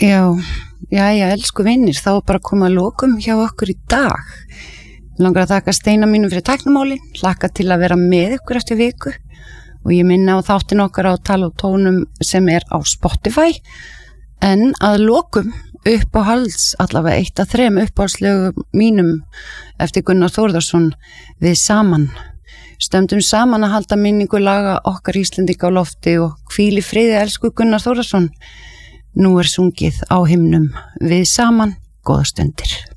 Já, elsku vinir, þá bara koma að lokum hjá okkur í dag. Langar að þakka Steina mínum fyrir tæknimálin, hlakka til að vera með ykkur eftir viku og ég minna á þáttin okkar á Tala og tónum sem á Spotify. En að lokum uppáhalds, allavega 1 af 3 uppáhaldslögum mínum eftir Gunnar Þórðarsson, Við saman. Stöndum saman að halda minningu laga okkar Íslendinga á lofti og hvíl í friði elsku Gunnar Þórðarsson. Nú sungið á himnum Við saman, góðar stundir.